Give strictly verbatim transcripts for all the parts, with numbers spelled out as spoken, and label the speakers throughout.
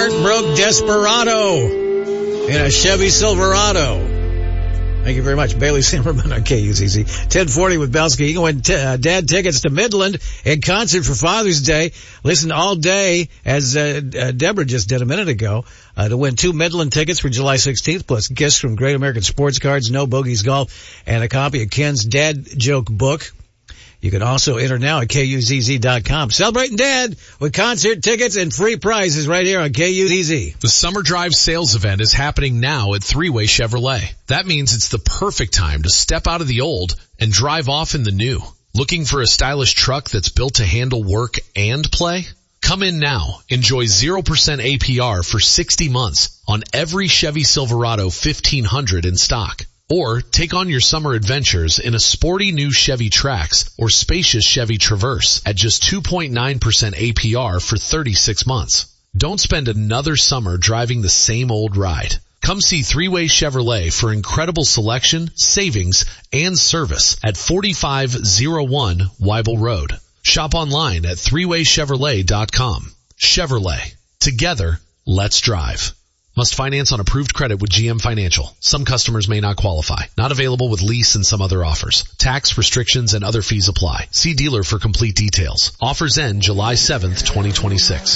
Speaker 1: heartbroken desperado in a Chevy Silverado. Thank you very much. Bailey Zimmerman on K U Z Z. ten forty with Belsky. You can win t- uh, dad tickets to Midland in concert for Father's Day. Listen all day, as uh, uh, Deborah just did a minute ago, uh, to win two Midland tickets for July sixteenth, plus gifts from Great American Sports Cards, No Bogies Golf, and a copy of Ken's Dad Joke book. You can also enter now at K U Z Z dot com. Celebrating Dad with concert tickets and free prizes right here on K U Z Z.
Speaker 2: The Summer Drive sales event is happening now at Three-Way Chevrolet. That means it's the perfect time to step out of the old and drive off in the new. Looking for a stylish truck that's built to handle work and play? Come in now. Enjoy zero percent A P R for sixty months on every Chevy Silverado fifteen hundred in stock. Or take on your summer adventures in a sporty new Chevy Trax or spacious Chevy Traverse at just two point nine percent A P R for thirty-six months. Don't spend another summer driving the same old ride. Come see Three-Way Chevrolet for incredible selection, savings, and service at forty-five oh one Weibel Road. Shop online at three way chevrolet dot com. Chevrolet. Together, let's drive. Must finance on approved credit with G M Financial. Some customers may not qualify. Not available with lease and some other offers. Tax, restrictions, and other fees apply. See dealer for complete details. Offers end July seventh, twenty twenty-six.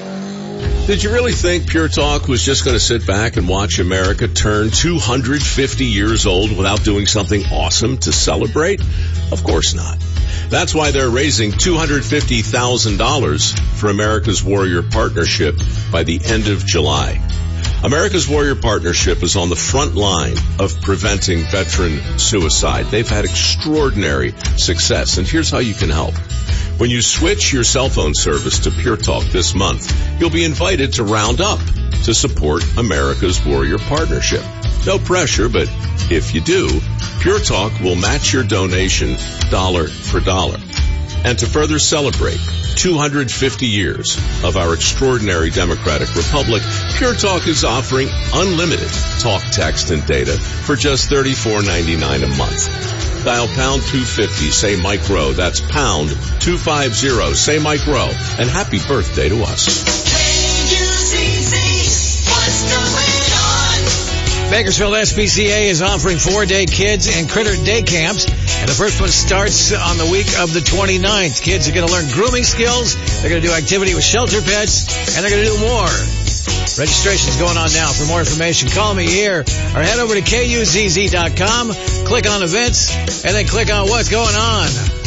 Speaker 3: Did you really think Pure Talk was just going to sit back and watch America turn two hundred fifty years old without doing something awesome to celebrate? Of course not. That's why they're raising two hundred fifty thousand dollars for America's Warrior Partnership by the end of July. America's Warrior Partnership is on the front line of preventing veteran suicide. They've had extraordinary success, and here's how you can help. When you switch your cell phone service to Pure Talk this month, you'll be invited to round up to support America's Warrior Partnership. No pressure, but if you do, Pure Talk will match your donation dollar for dollar. And to further celebrate two hundred fifty years of our extraordinary democratic republic, Pure Talk is offering unlimited talk, text, and data for just thirty-four ninety-nine a month. Dial pound two fifty, say Mike Rowe. That's pound two fifty, say Mike Rowe. And happy birthday to us.
Speaker 4: K U Z Z, what's going on?
Speaker 1: Bakersfield S P C A is offering four-day kids and critter day camps. And the first one starts on the week of the twenty-ninth. Kids are going to learn grooming skills. They're going to do activity with shelter pets. And they're going to do more. Registration's going on now. For more information, call me here or head over to K U Z Z dot com. Click on events and then click on what's going on.